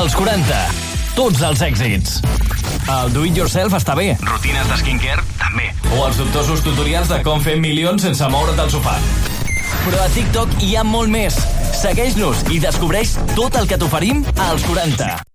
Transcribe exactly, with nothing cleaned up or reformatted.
als quaranta. Tots els èxits. El do-it-yourself està bé. Rutines de skincare, també. O els dubtosos tutorials de com fer milions sense moure't del sofà. Però a TikTok hi ha molt més. Segueix-nos i descobreix tot el que t'oferim als quaranta.